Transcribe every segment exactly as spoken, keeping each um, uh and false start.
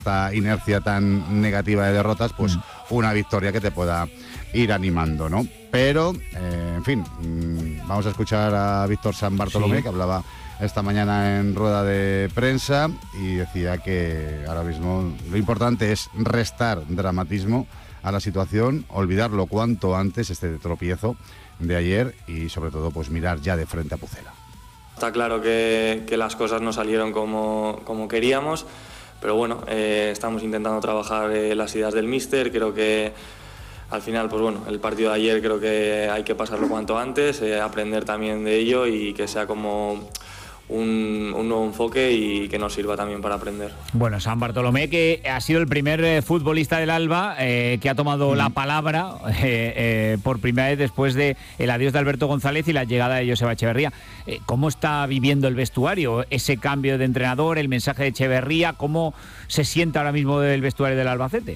esta inercia tan negativa de derrotas, pues mm. una victoria que te pueda ir animando, ¿no? Pero, eh, en fin, mmm, vamos a escuchar a Víctor San Bartolomé, sí. que hablaba esta mañana en rueda de prensa y decía que ahora mismo lo importante es restar dramatismo a la situación, olvidarlo cuanto antes, este tropiezo de ayer, y sobre todo pues mirar ya de frente a Pucela. Está claro que, que las cosas no salieron como, como queríamos, pero bueno, eh, estamos intentando trabajar eh, las ideas del míster. Creo que al final, pues bueno, el partido de ayer creo que hay que pasarlo cuanto antes, eh, aprender también de ello y que sea como Un, un nuevo enfoque y que nos sirva también para aprender. Bueno, San Bartolomé, que ha sido el primer eh, futbolista del Alba eh, que ha tomado mm. la palabra eh, eh, por primera vez después de el adiós de Alberto González y la llegada de Joseba Echeverría. Eh, ¿Cómo está viviendo el vestuario ese cambio de entrenador, el mensaje de Echeverría? ¿Cómo se siente ahora mismo el vestuario del Albacete?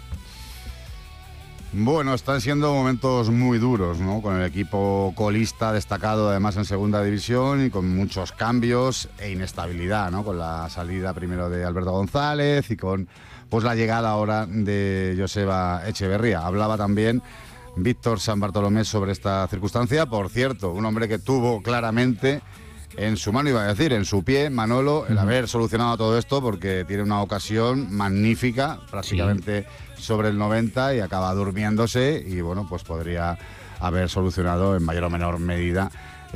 Bueno, están siendo momentos muy duros, ¿no? Con el equipo colista destacado además en segunda división y con muchos cambios e inestabilidad, ¿no? Con la salida primero de Alberto González y con pues la llegada ahora de Joseba Echeverría. Hablaba también Víctor San Bartolomé sobre esta circunstancia. Por cierto, un hombre que tuvo claramente en su mano, iba a decir, en su pie, Manolo, el haber solucionado todo esto, porque tiene una ocasión magnífica, prácticamente sí. sobre el noventa, y acaba durmiéndose, y bueno, pues podría haber solucionado en mayor o menor medida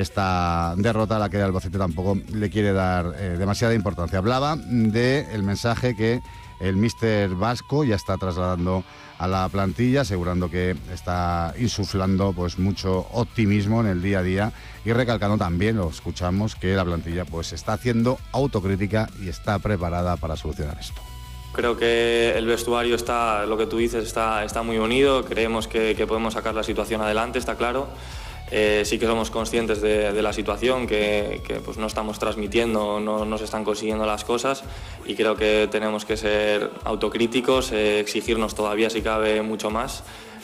esta derrota a la que el Albacete tampoco le quiere dar eh, demasiada importancia. Hablaba del mensaje que el míster vasco ya está trasladando a la plantilla, asegurando que está insuflando pues mucho optimismo en el día a día y recalcando también, lo escuchamos, que la plantilla pues está haciendo autocrítica y está preparada para solucionar esto. Creo que el vestuario está, lo que tú dices, está, está muy unido. Creemos que, que podemos sacar la situación adelante, está claro. Eh, sí que somos conscientes de, de la situación, que, que pues no estamos transmitiendo, no, no se están consiguiendo las cosas, y creo que tenemos que ser autocríticos, eh, exigirnos todavía si cabe mucho más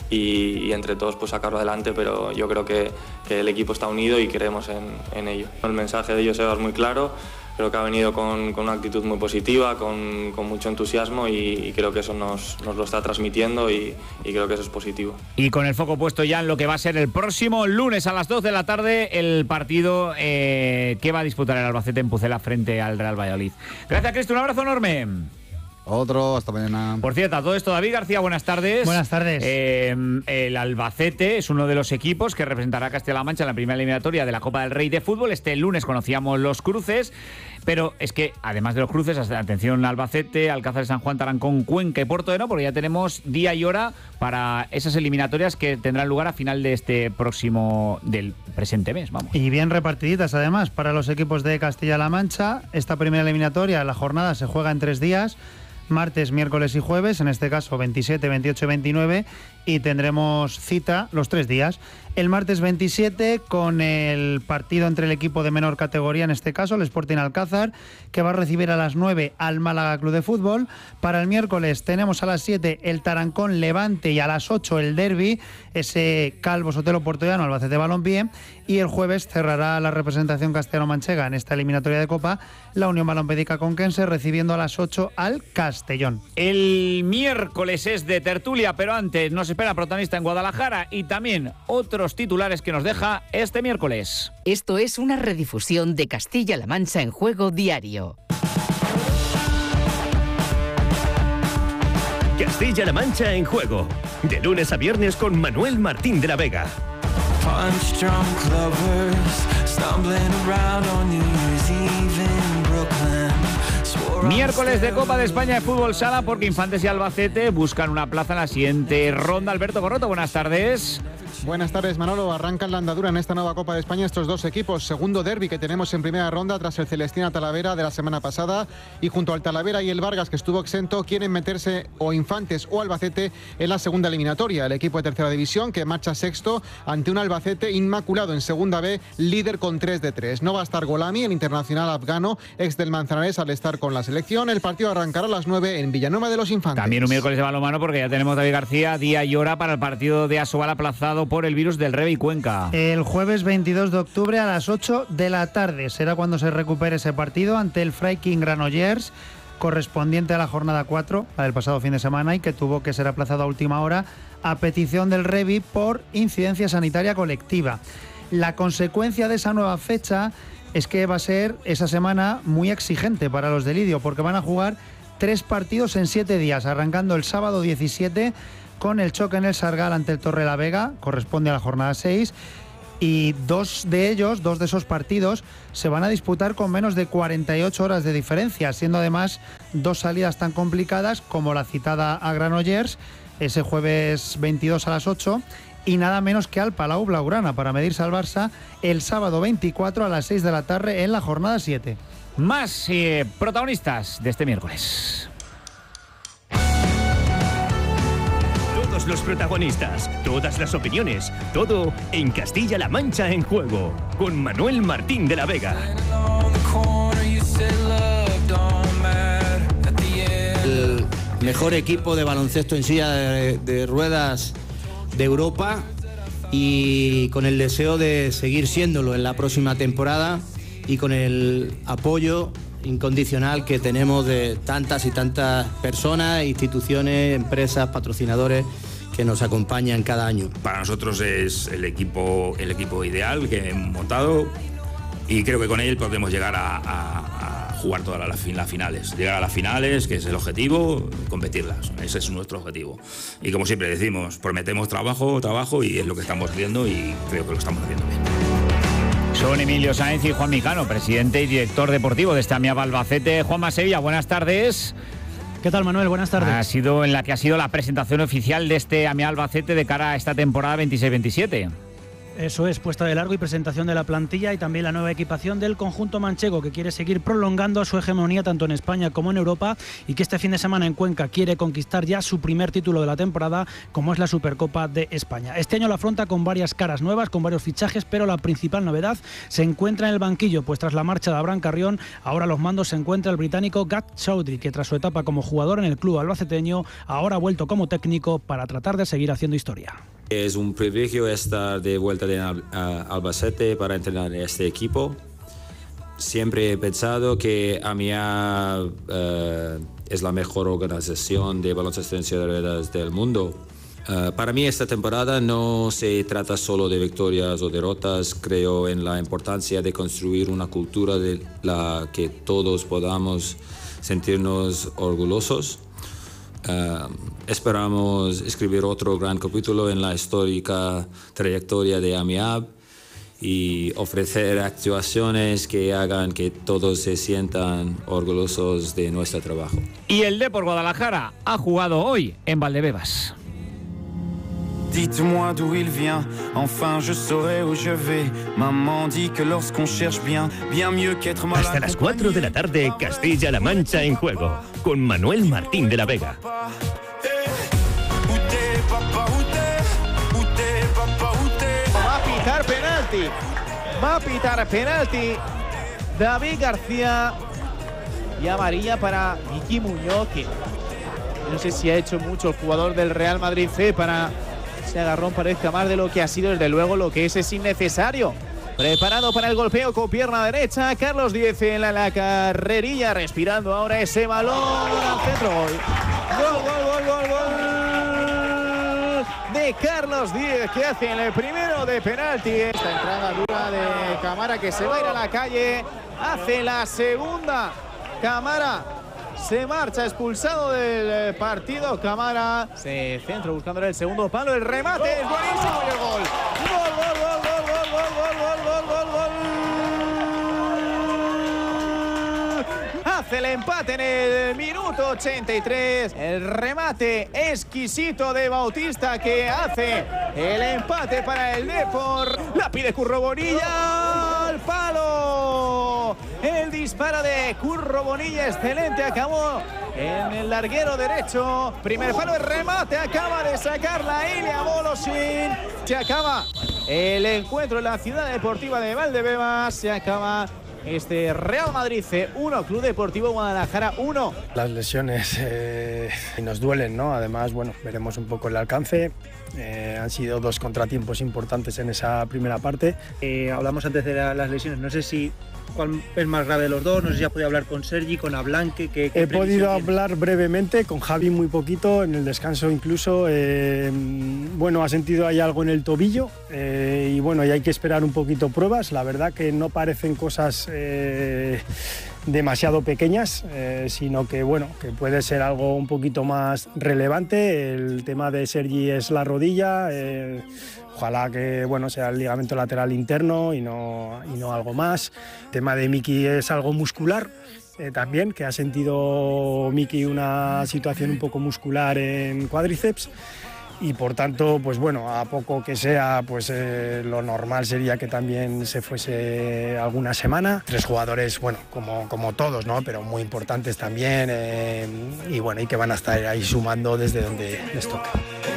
y, y entre todos pues sacarlo adelante, pero yo creo que, que el equipo está unido y creemos en, en ello. El mensaje de Joseba es muy claro. Creo que ha venido con, con una actitud muy positiva, con, con mucho entusiasmo, y, y creo que eso nos, nos lo está transmitiendo y, y creo que eso es positivo. Y con el foco puesto ya en lo que va a ser el próximo lunes a las dos de la tarde, el partido eh, que va a disputar el Albacete en Pucela frente al Real Valladolid. Gracias, Cristo, un abrazo enorme. Otro, hasta mañana. Por cierto, a todo esto, David García, buenas tardes. Buenas tardes. Eh, el Albacete es uno de los equipos que representará a Castilla-La Mancha en la primera eliminatoria de la Copa del Rey de Fútbol. Este lunes conocíamos los cruces, pero es que además de los cruces, atención, Albacete, Alcázar de San Juan, Tarancón, Cuenca y Portoeno, porque ya tenemos día y hora para esas eliminatorias que tendrán lugar a final de este próximo, del presente mes, vamos. Y bien repartiditas además para los equipos de Castilla-La Mancha. Esta primera eliminatoria, la jornada se juega en tres días. Martes, miércoles y jueves, en este caso veintisiete, veintiocho y veintinueve, y tendremos cita los tres días. El martes veintisiete con el partido entre el equipo de menor categoría, en este caso el Sporting Alcázar, que va a recibir a las nueve al Málaga Club de Fútbol. Para el miércoles tenemos a las siete el Tarancón Levante y a las ocho el derbi, ese Calvo Sotelo Portollano Albacete Balompié. Y el jueves cerrará la representación castellano-manchega en esta eliminatoria de Copa, la Unión Balompédica Conquense, recibiendo a las ocho al Castellón. El miércoles es de tertulia, pero antes nos espera protagonista en Guadalajara y también otros titulares que nos deja este miércoles. Esto es una redifusión de Castilla-La Mancha en Juego Diario. Castilla-La Mancha en Juego, de lunes a viernes con Manuel Martín de la Vega. Punch drunk lovers stumbling around on New Year's Eve in Brooklyn. Miércoles de Copa de España de Fútbol Sala, porque Infantes y Albacete buscan una plaza en la siguiente ronda. Alberto Corroto, buenas tardes. Buenas tardes, Manolo. Arrancan la andadura en esta nueva Copa de España estos dos equipos. Segundo derbi que tenemos en primera ronda tras el Celestina Talavera de la semana pasada, y junto al Talavera y el Vargas, que estuvo exento, quieren meterse o Infantes o Albacete en la segunda eliminatoria. El equipo de tercera división, que marcha sexto ante un Albacete inmaculado en segunda B, líder con tres de tres. No va a estar Golami, el internacional afgano, ex del Manzanares, al estar con la selección. El partido arrancará a las nueve en Villanueva de los Infantes. También un miércoles de balonmano, porque ya tenemos, David García, día y hora para el partido de Asobal aplazado por el virus del Rebe y Cuenca. El jueves veintidós de octubre a las ocho de la tarde será cuando se recupere ese partido ante el Freiking Granollers. correspondiente a la jornada cuatro, la del pasado fin de semana, y que tuvo que ser aplazado a última hora a petición del Revi por incidencia sanitaria colectiva. La consecuencia de esa nueva fecha es que va a ser esa semana muy exigente para los de Lidio, porque van a jugar tres partidos en siete días, arrancando el sábado diecisiete con el choque en el Sargal ante el Torrelavega, corresponde a la jornada seis, y dos de ellos, dos de esos partidos, se van a disputar con menos de cuarenta y ocho horas de diferencia, siendo además dos salidas tan complicadas como la citada a Granollers, ese jueves veintidós a las ocho, y nada menos que al Palau Blaugrana para medirse al Barça el sábado veinticuatro a las seis de la tarde en la jornada siete. Más eh, protagonistas de este miércoles. Todos los protagonistas, todas las opiniones, todo en Castilla-La Mancha en Juego, con Manuel Martín de la Vega. El mejor equipo de baloncesto en silla de, de ruedas de Europa, y con el deseo de seguir siéndolo en la próxima temporada, y con el apoyo incondicional que tenemos de tantas y tantas personas, instituciones, empresas, patrocinadores que nos acompañan cada año. Para nosotros es el equipo, el equipo ideal que hemos montado, y creo que con él podemos llegar a, a, a jugar todas las, las finales. Llegar a las finales, que es el objetivo, competirlas. Ese es nuestro objetivo. Y como siempre decimos, prometemos trabajo, trabajo, y es lo que estamos haciendo, y creo que lo estamos haciendo bien. Son Emilio Sáenz y Juan Micano, presidente y director deportivo de este Amiab Albacete. Juanma Sevilla, buenas tardes. ¿Qué tal, Manuel? Buenas tardes. Ha sido en la que ha sido la presentación oficial de este Amiab Albacete de cara a esta temporada veintiséis veintisiete. Eso es, puesta de largo y presentación de la plantilla, y también la nueva equipación del conjunto manchego, que quiere seguir prolongando su hegemonía tanto en España como en Europa, y que este fin de semana en Cuenca quiere conquistar ya su primer título de la temporada, como es la Supercopa de España. Este año lo afronta con varias caras nuevas, con varios fichajes, pero la principal novedad se encuentra en el banquillo, pues tras la marcha de Abraham Carrión, ahora a los mandos se encuentra el británico Gat Chaudhry, que tras su etapa como jugador en el club albaceteño, ahora ha vuelto como técnico para tratar de seguir haciendo historia. Es un privilegio estar de vuelta en Albacete para entrenar este equipo. Siempre he pensado que Amiab uh, es la mejor organización de baloncesto en silla de ruedas del mundo. Uh, para mí esta temporada no se trata solo de victorias o derrotas. Creo en la importancia de construir una cultura de la que todos podamos sentirnos orgullosos. Uh, esperamos escribir otro gran capítulo en la histórica trayectoria de Amiab y ofrecer actuaciones que hagan que todos se sientan orgullosos de nuestro trabajo. Y el Depor Guadalajara ha jugado hoy en Valdebebas. Dites-moi d'où il vient, enfin je saurai où je vais. Maman dit que lorsqu'on cherche bien, bien mieux qu'être mal. Hasta las cuatro de la tarde, Castilla-La Mancha en Juego, con Manuel Martín de la Vega. Va a pitar penalti, va a pitar penalti David García, y amarilla para Miki Muñoz, que no sé si ha hecho mucho el jugador del Real Madrid C para ese agarrón. Parezca más de lo que ha sido, desde luego lo que es es innecesario. Preparado para el golpeo con pierna derecha, Carlos Díez en la, la carrerilla, respirando ahora ese balón al centro. Gol, gol, gol, gol, gol de Carlos Díez, que hace el primero de penalti. Esta entrada dura de Camara, que se va a ir a la calle, hace la segunda. Camara se marcha expulsado del partido. Camara se centra buscándole el segundo palo. El remate es buenísimo y el gol. Gol, gol, gol, gol, gol, gol, gol, gol, gol, gol. Hace el empate en el minuto ochenta y tres. El remate exquisito de Bautista, que hace el empate para el Depor. La pide Curro Bonilla al palo. El disparo de Curro Bonilla, excelente, acabó en el larguero derecho. Primer palo, el remate, acaba de sacar la Ilia Voloshin. Se acaba el encuentro en la Ciudad Deportiva de Valdebebas. Se acaba este Real Madrid uno, Club Deportivo Guadalajara uno. Las lesiones eh, nos duelen, ¿no? Además, bueno, veremos un poco el alcance. Eh, han sido dos contratiempos importantes en esa primera parte. Eh, hablamos antes de la, las lesiones, no sé si cuál es más grave de los dos, no sé si has podido hablar con Sergi, con Ablanque. ¿qué, qué He podido tiene? hablar brevemente, con Javi muy poquito, en el descanso incluso. Eh, bueno, ha sentido ahí algo en el tobillo eh, y bueno, y hay que esperar un poquito pruebas. La verdad que no parecen cosas eh, demasiado pequeñas, eh, sino que bueno, que puede ser algo un poquito más relevante. El tema de Sergi es la rodilla. Eh, Ojalá que bueno, sea el ligamento lateral interno y no, y no algo más. El tema de Miki es algo muscular eh, también, que ha sentido Miki una situación un poco muscular en cuádriceps. Y por tanto, pues bueno, a poco que sea, pues eh, lo normal sería que también se fuese alguna semana. Tres jugadores, bueno, como, como todos, ¿no? Pero muy importantes también eh, y bueno, y que van a estar ahí sumando desde donde les toca.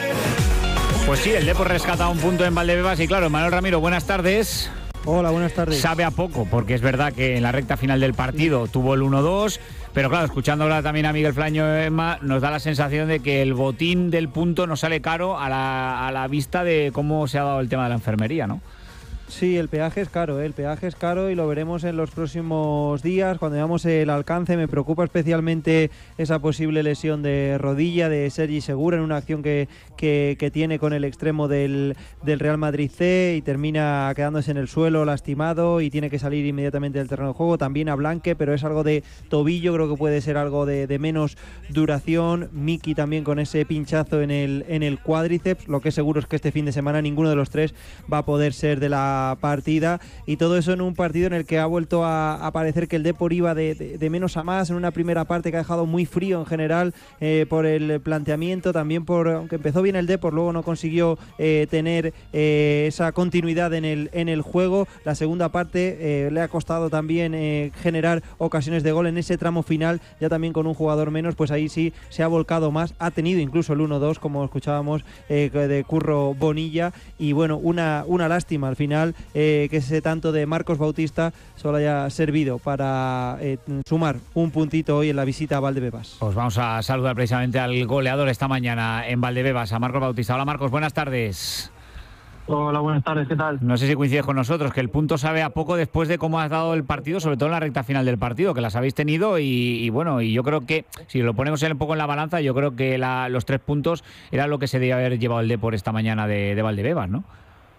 Pues sí, el Depor rescata un punto en Valdebebas y claro, Manuel Ramiro, buenas tardes. Hola, buenas tardes. Sabe a poco, porque es verdad que en la recta final del partido sí. tuvo el uno dos, pero claro, escuchando ahora también a Miguel Flaño Emma, nos da la sensación de que el botín del punto nos sale caro a la, a la vista de cómo se ha dado el tema de la enfermería, ¿no? Sí, el peaje es caro, ¿eh? el peaje es caro y lo veremos en los próximos días cuando veamos el alcance. Me preocupa especialmente esa posible lesión de rodilla de Sergi Segura en una acción que, que, que tiene con el extremo del, del Real Madrid C y termina quedándose en el suelo lastimado y tiene que salir inmediatamente del terreno de juego. También a Blanque, pero es algo de tobillo, creo que puede ser algo de, de menos duración. Miki también con ese pinchazo en el, en el cuádriceps. Lo que es seguro es que este fin de semana ninguno de los tres va a poder ser de la partida y todo eso en un partido en el que ha vuelto a, a parecer que el Depor iba de, de, de menos a más en una primera parte que ha dejado muy frío en general eh, por el planteamiento, también por, aunque empezó bien el Depor, luego no consiguió eh, tener eh, esa continuidad en el, en el juego. La segunda parte eh, le ha costado también eh, generar ocasiones de gol en ese tramo final, ya también con un jugador menos, pues ahí sí se ha volcado más, ha tenido incluso el uno dos como escuchábamos eh, de Curro Bonilla y bueno, una, una lástima al final Eh, que ese tanto de Marcos Bautista solo haya servido para eh, sumar un puntito hoy en la visita a Valdebebas. Pues vamos a saludar precisamente al goleador esta mañana en Valdebebas, a Marcos Bautista. Hola Marcos, buenas tardes. Hola, buenas tardes, ¿qué tal? No sé si coincides con nosotros, que el punto sabe a poco después de cómo has dado el partido, sobre todo en la recta final del partido, que las habéis tenido y, y bueno, y yo creo que si lo ponemos un poco en la balanza, yo creo que la, los tres puntos era lo que se debía haber llevado el Depor esta mañana de, de Valdebebas, ¿no?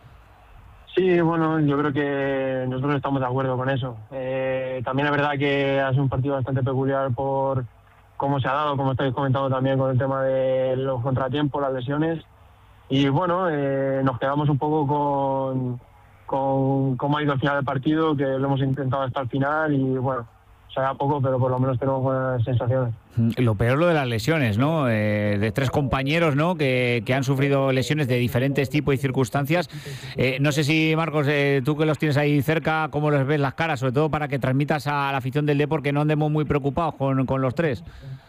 Sí, bueno, yo creo que nosotros estamos de acuerdo con eso. Eh, también es verdad que ha sido un partido bastante peculiar por cómo se ha dado, como estáis comentando también con el tema de los contratiempos, las lesiones. Y bueno, eh, nos quedamos un poco con, con cómo ha ido el final del partido, que lo hemos intentado hasta el final y bueno, sabe a poco, pero por lo menos tenemos buenas sensaciones. Lo peor lo de las lesiones, ¿no? Eh, de tres compañeros, ¿no? Que, que han sufrido lesiones de diferentes tipos y circunstancias. Eh, no sé si, Marcos, eh, tú que los tienes ahí cerca, ¿cómo les ves las caras? Sobre todo para que transmitas a la afición del Depor que no andemos muy preocupados con, con los tres.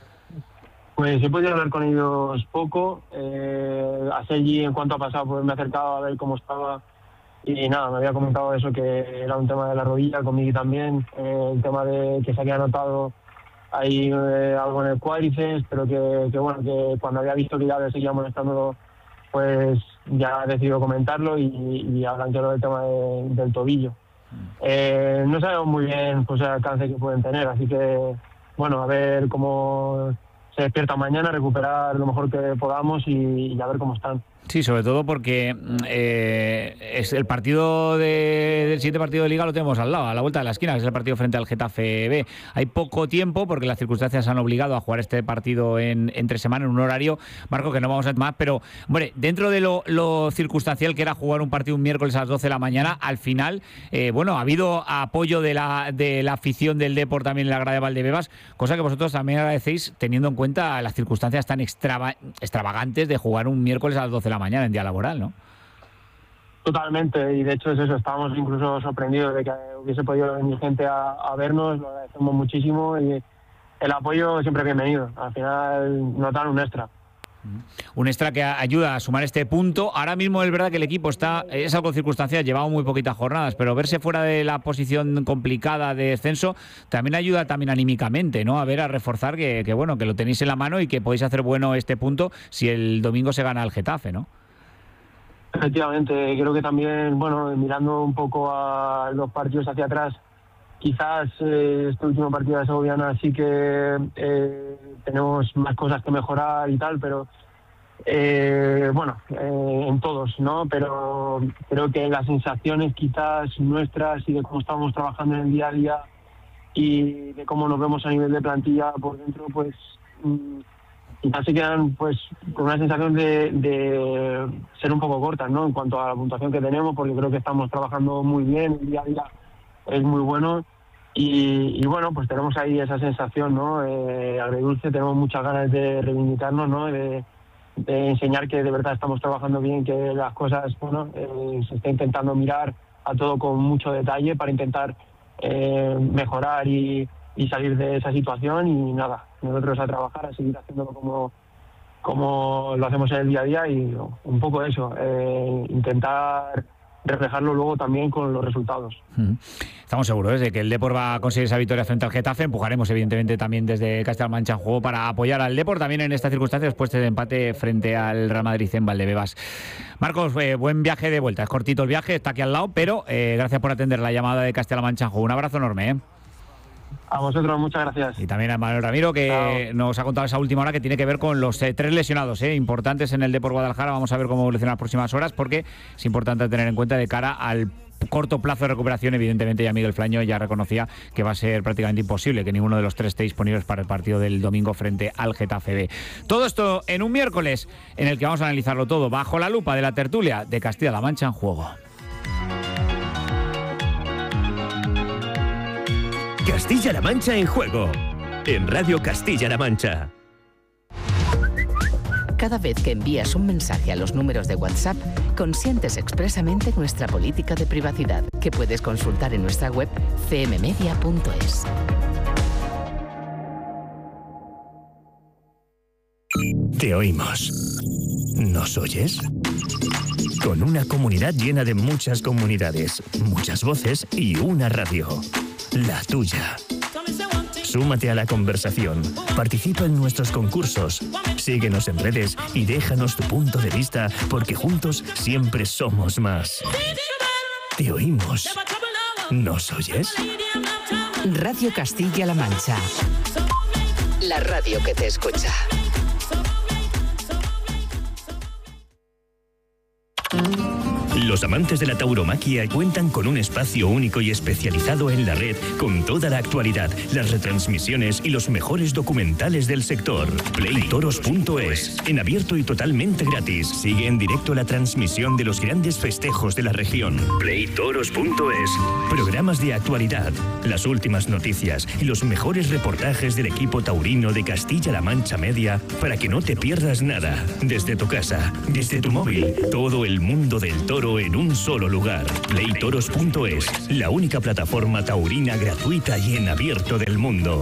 Pues he podido hablar con ellos poco. Eh, a Sergi, en cuanto ha pasado, pues me he acercado a ver cómo estaba. Y nada, me había comentado eso, que era un tema de la rodilla, conmigo también. Eh, el tema de que se había notado ahí eh, algo en el cuádriceps, pero que, que bueno, que cuando había visto que ya le seguía molestándolo, pues ya he decidido comentarlo y, y hablan que lo del tema de, del tobillo. Eh, no sabemos muy bien pues, el alcance que pueden tener, así que bueno, a ver cómo se despierta mañana, recuperar lo mejor que podamos y, y a ver cómo están. Sí, sobre todo porque eh, es el partido de, del siguiente partido de Liga lo tenemos al lado, a la vuelta de la esquina, que es el partido frente al Getafe B. Hay poco tiempo porque las circunstancias han obligado a jugar este partido en entre semana, en un horario, Marco, que no vamos a más, pero hombre, dentro de lo, lo circunstancial que era jugar un partido un miércoles a las doce de la mañana, al final, eh, bueno, ha habido apoyo de la, de la afición del Depor también en la grada de Valdebebas, cosa que vosotros también agradecéis teniendo en cuenta las circunstancias tan extrava, extravagantes de jugar un miércoles a las doce de la mañana en día laboral, ¿no? Totalmente, y de hecho es eso, estábamos incluso sorprendidos de que hubiese podido venir gente a, a vernos, lo agradecemos muchísimo y el apoyo siempre es bienvenido, al final nos dan un extra. Un extra que ayuda a sumar este punto. Ahora mismo es verdad que el equipo está, es algo circunstancial, llevaba muy poquitas jornadas, pero verse fuera de la posición complicada de descenso también ayuda también anímicamente, ¿no? A ver, a reforzar que, que bueno, que lo tenéis en la mano y que podéis hacer bueno este punto si el domingo se gana al Getafe, ¿no? Efectivamente, creo que también, bueno, mirando un poco a los partidos hacia atrás, quizás eh, este último partido de Segoviana sí que eh, tenemos más cosas que mejorar y tal, pero eh, bueno, eh, en todos, ¿no? Pero creo que las sensaciones quizás nuestras y de cómo estamos trabajando en el día a día y de cómo nos vemos a nivel de plantilla por dentro, pues mmm, quizás se quedan pues con una sensación de, de ser un poco cortas, ¿no? En cuanto a la puntuación que tenemos, porque creo que estamos trabajando muy bien, el día a día es muy bueno y, y bueno, pues tenemos ahí esa sensación, ¿no? Eh, agridulce, tenemos muchas ganas de reivindicarnos, ¿no? De, de enseñar que de verdad estamos trabajando bien, que las cosas, bueno, eh, se está intentando mirar a todo con mucho detalle para intentar eh, mejorar y, y salir de esa situación y nada, nosotros a trabajar, a seguir haciéndolo como, como lo hacemos en el día a día y un poco eso, eh, intentar reflejarlo luego también con los resultados. Estamos seguros de que el Depor va a conseguir esa victoria frente al Getafe. Empujaremos evidentemente también desde Castilla-La Mancha en juego para apoyar al Depor también en esta circunstancia después del empate frente al Real Madrid en Valdebebas. Marcos, eh, buen viaje de vuelta, es cortito el viaje, está aquí al lado, pero eh, gracias por atender la llamada de Castilla-La Mancha en juego. Un abrazo enorme, ¿eh? A vosotros, muchas gracias. Y también a Manuel Ramiro, que Chao. Nos ha contado esa última hora que tiene que ver con los eh, tres lesionados eh, importantes en el Depor Guadalajara. Vamos a ver cómo evolucionan las próximas horas, porque es importante tener en cuenta de cara al corto plazo de recuperación. Evidentemente ya Miguel Flaño ya reconocía que va a ser prácticamente imposible que ninguno de los tres esté disponibles para el partido del domingo frente al Getafe B. Todo esto en un miércoles en el que vamos a analizarlo todo bajo la lupa de la tertulia de Castilla-La Mancha en juego. Castilla-La Mancha en juego, en Radio Castilla-La Mancha. Cada vez que envías un mensaje a los números de WhatsApp, consientes expresamente nuestra política de privacidad, que puedes consultar en nuestra web c m media punto es. Te oímos. ¿Nos oyes? Con una comunidad llena de muchas comunidades, muchas voces y una radio. La tuya. Súmate a la conversación, participa en nuestros concursos, síguenos en redes y déjanos tu punto de vista, porque juntos siempre somos más. Te oímos. ¿Nos oyes? Radio Castilla-La Mancha. La radio que te escucha. Los amantes de la tauromaquia cuentan con un espacio único y especializado en la red, con toda la actualidad, las retransmisiones y los mejores documentales del sector. play toros punto es, en abierto y totalmente gratis. Sigue en directo la transmisión de los grandes festejos de la región. play toros punto es. Programas de actualidad, las últimas noticias y los mejores reportajes del equipo taurino de Castilla-La Mancha Media, para que no te pierdas nada. Desde tu casa, desde tu móvil, todo el mundo del toro en un solo lugar. play toros punto es, la única plataforma taurina gratuita y en abierto del mundo.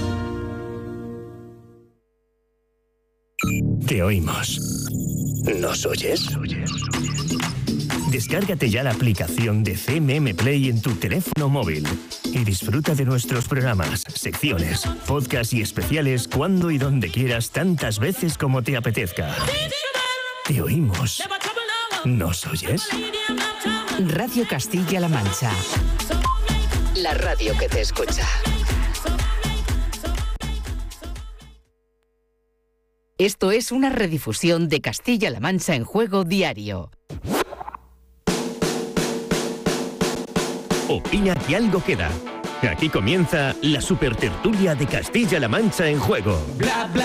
Te oímos. ¿Nos oyes? Descárgate ya la aplicación de C M M Play en tu teléfono móvil y disfruta de nuestros programas, secciones, podcasts y especiales cuando y donde quieras, tantas veces como te apetezca. Te oímos. ¿Nos oyes? Radio Castilla-La Mancha. La radio que te escucha. Esto es una redifusión de Castilla-La Mancha en juego diario. Opina que algo queda. Aquí comienza la supertertulia de Castilla-La Mancha en juego. Bla, bla.